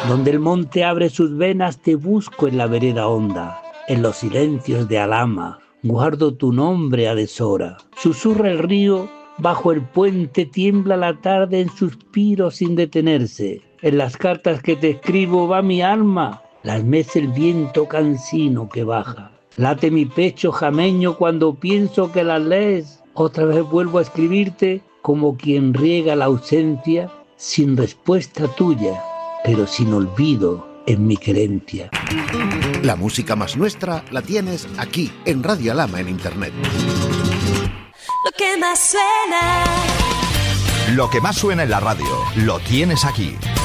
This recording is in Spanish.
Donde el monte abre sus venas te busco en la vereda honda, en los silencios de Alhama, guardo tu nombre a deshora. Susurra el río, bajo el puente tiembla la tarde en suspiros sin detenerse. En las cartas que te escribo va mi alma, las mece el viento cansino que baja. Late mi pecho jameño cuando pienso que las lees. Otra vez vuelvo a escribirte como quien riega la ausencia, sin respuesta tuya, pero sin olvido en mi querencia. La música más nuestra la tienes aquí, en Radio Alhama en Internet. Lo que más suena. Lo que más suena en la radio, lo tienes aquí.